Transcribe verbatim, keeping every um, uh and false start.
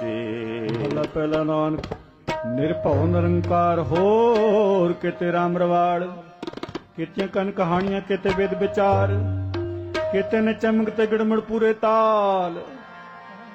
ਜੀ। ਭਲਾ ਪਹਿਲਾ ਨਾਨਕ ਨਿਰਭਉ ਨਿਰੰਕਾਰ ਹੋਰ ਕਿਤੇ ਰਾਮ ਰਵਾੜ, ਕਿਤੇ ਕਨ ਕਹਾਣੀਆਂ ਕਿਤੇ ਵੇਦ ਵਿਚਾਰ, ਕਿਤੇ ਨ ਚਮਕ ਤੇ ਗੜਮੜ ਪੂਰੇ ਤਾਲ।